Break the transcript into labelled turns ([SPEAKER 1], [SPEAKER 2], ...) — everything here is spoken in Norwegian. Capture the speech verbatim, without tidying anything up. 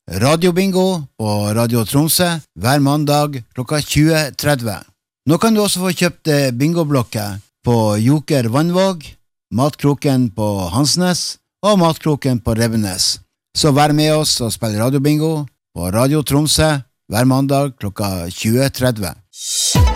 [SPEAKER 1] Radiobingo på Radio Tromsø hver mandag klokka tjue tretti. Nå kan du også få kjøpt bingoblokker på Joker Vannvåg, Matkroken på Hansnes og Matkroken på Revenes. Så vær med oss og spill radiobingo på Radio Tromsø hver mandag klokka tjue tretti.